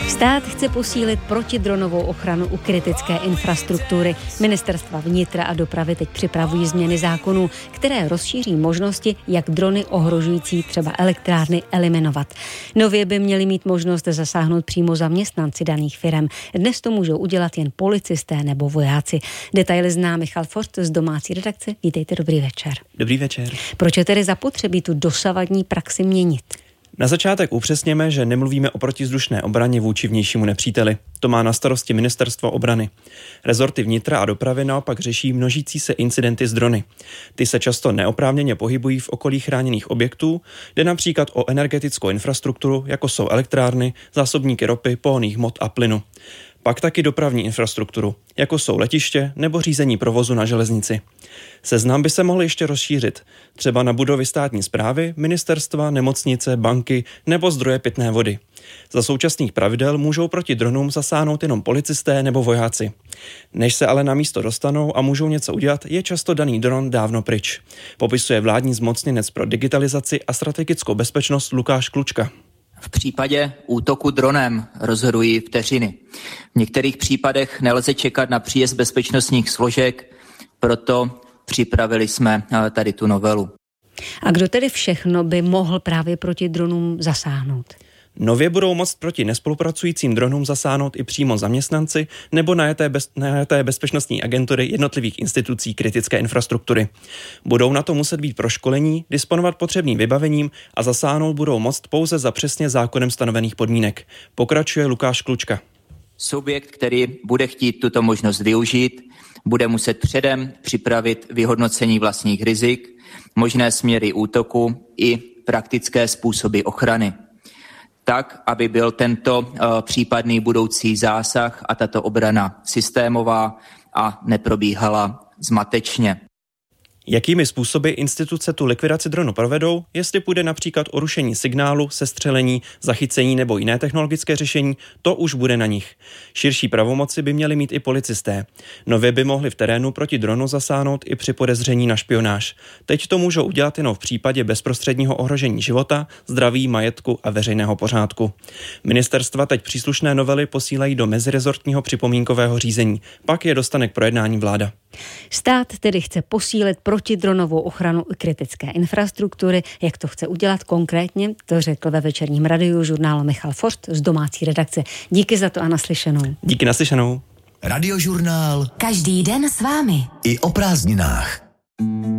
Stát chce posílit protidronovou ochranu u kritické infrastruktury. Ministerstva vnitra a dopravy teď připravují změny zákonů, které rozšíří možnosti, jak drony ohrožující třeba elektrárny eliminovat. Nově by měli mít možnost zasáhnout přímo zaměstnanci daných firem. Dnes to můžou udělat jen policisté nebo vojáci. Detaily zná Michal Forst z domácí redakce. Vítejte, dobrý večer. Dobrý večer. Proč je tedy zapotřebí tu dosavadní praxi měnit? Na začátek upřesněme, že nemluvíme o protivzdušné obraně vůči vnějšímu nepříteli. To má na starosti Ministerstvo obrany. Rezorty vnitra a dopravy naopak řeší množící se incidenty s drony. Ty se často neoprávněně pohybují v okolí chráněných objektů, jde například o energetickou infrastrukturu, jako jsou elektrárny, zásobníky ropy, pohonných hmot a plynu. Pak taky dopravní infrastrukturu, jako jsou letiště nebo řízení provozu na železnici. Seznam by se mohl ještě rozšířit, třeba na budovy státní správy, ministerstva, nemocnice, banky nebo zdroje pitné vody. Za současných pravidel můžou proti dronům zasáhnout jenom policisté nebo vojáci. Než se ale na místo dostanou a můžou něco udělat, je často daný dron dávno pryč. Popisuje vládní zmocněnec pro digitalizaci a strategickou bezpečnost Lukáš Klučka. V případě útoku dronem rozhodují vteřiny. V některých případech nelze čekat na příjezd bezpečnostních složek, proto připravili jsme tady tu novelu. A kdo tedy všechno by mohl právě proti dronům zasáhnout? Nově budou moct proti nespolupracujícím dronům zasáhnout i přímo zaměstnanci nebo najaté bezpečnostní agentury jednotlivých institucí kritické infrastruktury. Budou na to muset být proškolení, disponovat potřebným vybavením a zasáhnout budou moct pouze za přesně zákonem stanovených podmínek. Pokračuje Lukáš Klučka. Subjekt, který bude chtít tuto možnost využít, bude muset předem připravit vyhodnocení vlastních rizik, možné směry útoku i praktické způsoby ochrany, tak, aby byl tento případný budoucí zásah a tato obrana systémová a neprobíhala zmatečně. Jakými způsoby instituce tu likvidaci dronu provedou, jestli půjde například o rušení signálu, sestřelení, zachycení nebo jiné technologické řešení, to už bude na nich. Širší pravomoci by měli mít i policisté. Nově by mohli v terénu proti dronu zasáhnout i při podezření na špionáž. Teď to můžou udělat jenom v případě bezprostředního ohrožení života, zdraví, majetku a veřejného pořádku. Ministerstva teď příslušné novely posílají do mezirezortního připomínkového řízení. Pak je dostane k projednání vláda. Stát tedy chce posílit protidronovou ochranu kritické infrastruktury. Jak to chce udělat konkrétně, to řekl ve večerním Radiožurnálu Michal Forst z domácí redakce. Díky za to a naslyšenou. Díky, naslyšenou. Radiožurnál. Každý den s vámi. I o prázdninách.